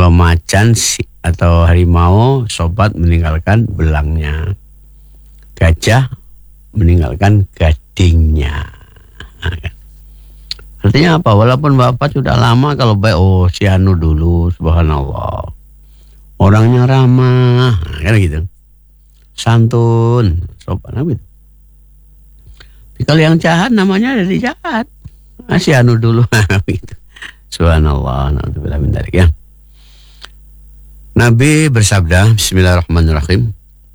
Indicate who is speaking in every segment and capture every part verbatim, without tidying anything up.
Speaker 1: Kalau macan si, atau harimau, sobat meninggalkan belangnya. Gajah meninggalkan gadingnya. Nah, kan. Artinya apa? Walaupun bapak sudah lama, kalau baik, oh si anu dulu, subhanallah. Orangnya ramah, nah, kan gitu. Santun, sopan gitu. Tapi kalau yang jahat namanya dari jahat. Nah, si anu dulu, gitu. Subhanallah, na'udzubillah min dzalik ya. Nabi bersabda, bismillahirrahmanirrahim.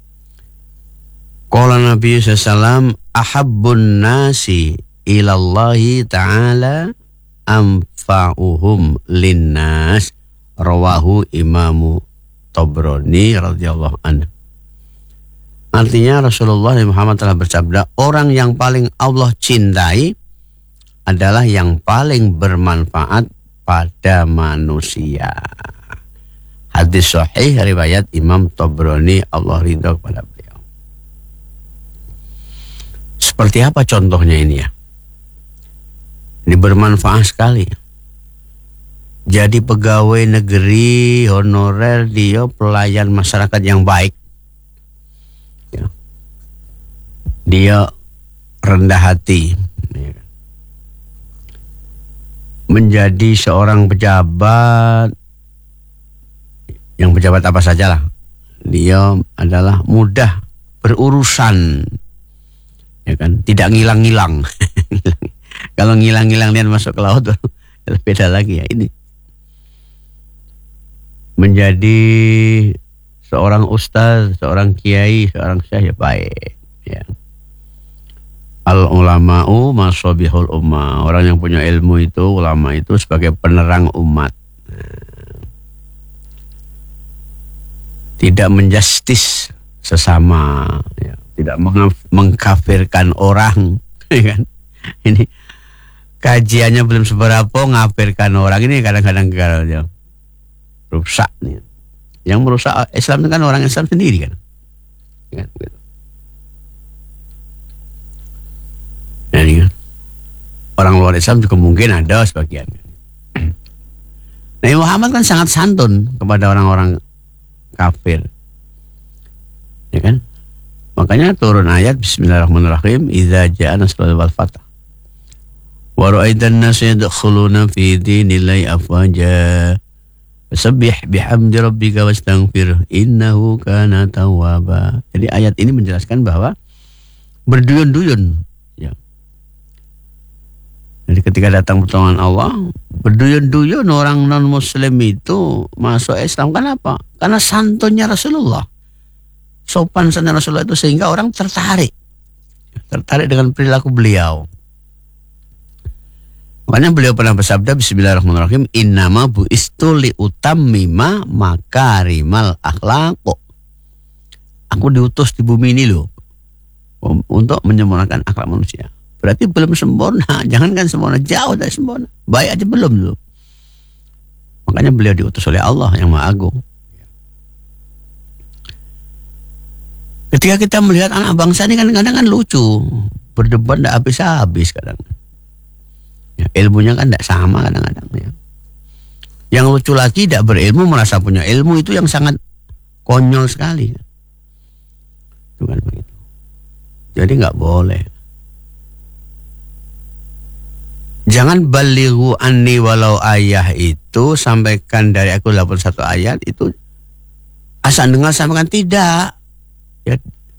Speaker 1: Qala Nabi sallallahu alaihi wasallam, ahabbun nasi ilallahi ta'ala anfa'uhum linnas, rawahu Imamu Tabrani radhiyallahu anhu. Artinya Rasulullah Muhammad telah bersabda, orang yang paling Allah cintai adalah yang paling bermanfaat pada manusia. Hadis sahih riwayat Imam Tabrani, Allah ridha kepada beliau. Seperti apa contohnya ini ya? Ini bermanfaat sekali. Jadi pegawai negeri honorer, dia pelayan masyarakat yang baik. Ya. Dia rendah hati. Ya. Menjadi seorang pejabat, yang pejabat apa sajalah, dia adalah mudah berurusan, ya kan, tidak ngilang-ngilang. Kalau ngilang-ngilang dia masuk ke laut, beda lagi ya. Ini menjadi seorang ustaz, seorang kiai, seorang syekh ya baik, ya. Al ulama'u masabihul ummah. Orang yang punya ilmu itu, ulama itu sebagai penerang umat. Tidak menjustis sesama, ya. Tidak mengkafirkan orang, ya kan? Ini kajiannya belum seberapa, ngafirkan orang. Ini kadang-kadang ya, rusak nih. Yang merusak Islam itu kan orang Islam sendiri kan, ya, gitu. Jadi orang luar Islam juga mungkin ada sebagian. Nabi Muhammad kan sangat santun kepada orang-orang kafir, ya kan? Makanya turun ayat bismillahirrahmanirrahim, idza ja'a nasrullahi wal fath wa ra'aitan nasa yadkhuluna fi dinillahi afwaja fasabbih bihamdi rabbika wastaghfir innahu kana tawwaba. Jadi ayat ini menjelaskan bahwa berduyun-duyun, ya. Jadi ketika datang pertolongan Allah, berduyun-duyun orang non-muslim itu masuk Islam. Kenapa? Karena santunnya Rasulullah, sopan santun Rasulullah itu, sehingga orang tertarik, tertarik dengan perilaku beliau. Makanya beliau pernah bersabda, bismillahirrahmanirrahim, innama bu'istu liutammima makarimal akhlaq. Aku diutus di bumi ini loh, untuk menyempurnakan akhlak manusia. Berarti belum sempurna, jangankan sempurna, jauh dari sempurna, baik aja belum loh. Makanya beliau diutus oleh Allah yang Maha Agung. Ketika kita melihat anak bangsa ini kan kadang-kadang kan lucu, berdebat tidak habis-habis kadang. Ya, ilmunya kan tidak sama kadang-kadang. Ya. Yang lucu lagi, tidak berilmu merasa punya ilmu, itu yang sangat konyol sekali. Itu kan begitu. Jadi nggak boleh. Jangan balighu anni walau ayah itu, sampaikan dari aku delapan puluh satu ayat itu asal dengar sampaikan, tidak. Ya,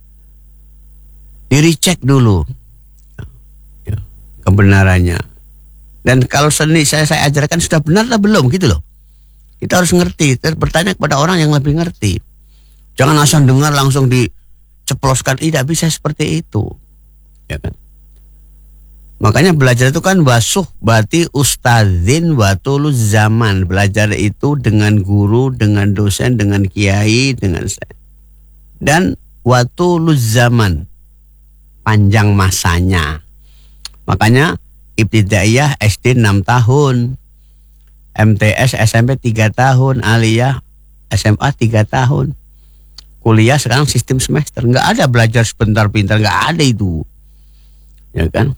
Speaker 1: diri cek dulu, ya, kebenarannya. Dan kalau seni saya saya ajarkan sudah benar atau belum gitu loh. Kita harus ngerti, terus bertanya kepada orang yang lebih ngerti. Jangan asal dengar langsung diceploskan, tidak bisa seperti itu, ya kan? Makanya belajar itu kan wasuh berarti ustadzin watuluz zaman. Belajar itu dengan guru, dengan dosen, dengan kiai, dengan saya. Dan watuluz zaman, panjang masanya. Makanya ibtidaiyah S D enam tahun, M T S S M P tiga tahun, aliyah S M A tiga tahun. Kuliah sekarang sistem semester. Enggak ada belajar sebentar pintar, enggak ada itu. Ya kan?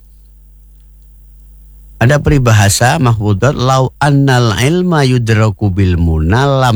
Speaker 1: Ada peribahasa mahfudzat, lau annal ilma yudraku bil munalam